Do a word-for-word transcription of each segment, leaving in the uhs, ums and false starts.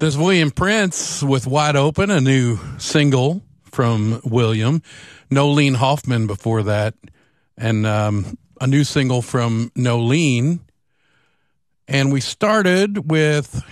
There's William Prince with Wide Open, a new single from William. Nolene Hoffman before that, and um, a new single from Nolene. And we started with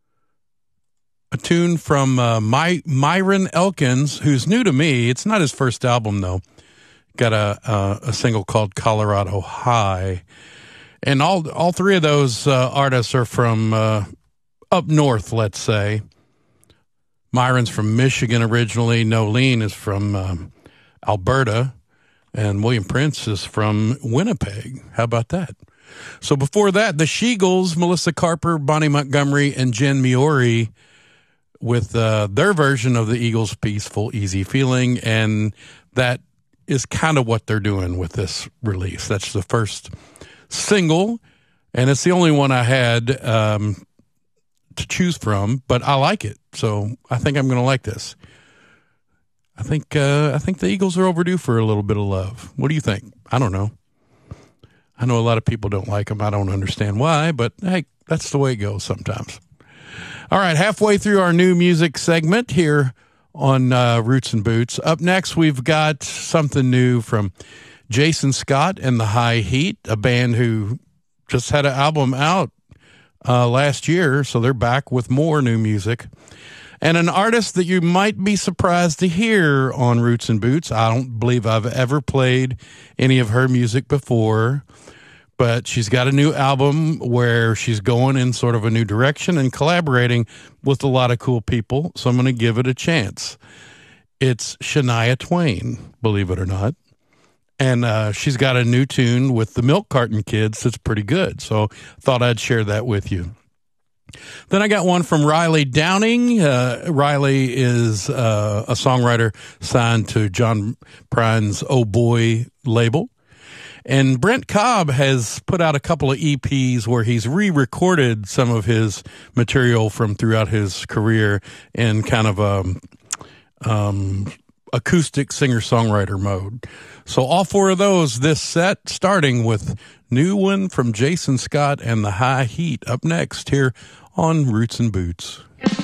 a tune from uh, My, Myron Elkins, who's new to me. It's not his first album, though. Got a, a, a single called Colorado High. And all all three of those uh, artists are from uh, up north, let's say. Myron's from Michigan originally. Nolene is from um, Alberta. And William Prince is from Winnipeg. How about that? So before that, the Sheagles, Melissa Carper, Bonnie Montgomery, and Jen Miori with uh, their version of the Eagles' Peaceful, Easy Feeling. And that is kind of what they're doing with this release. That's the first single, and it's the only one I had um, to choose from, but I like it, so I think I'm going to like this. I think uh, I think the Eagles are overdue for a little bit of love. What do you think? I don't know. I know a lot of people don't like them. I don't understand why, but hey, that's the way it goes sometimes. All right, halfway through our new music segment here on uh, Roots and Boots. Up next, we've got something new from Jason Scott and the High Heat, a band who just had an album out uh, last year, so they're back with more new music. And an artist that you might be surprised to hear on Roots and Boots. I don't believe I've ever played any of her music before, but she's got a new album where she's going in sort of a new direction and collaborating with a lot of cool people, so I'm going to give it a chance. It's Shania Twain, believe it or not. And uh, she's got a new tune with the Milk Carton Kids that's pretty good. So thought I'd share that with you. Then I got one from Riley Downing. Uh, Riley is uh, a songwriter signed to John Prine's Oh Boy label. And Brent Cobb has put out a couple of E Ps where he's re-recorded some of his material from throughout his career in kind of a um, acoustic singer-songwriter mode. So all four of those this set, starting with new one from Jason Scott and the High Heat up next here on Roots and Boots.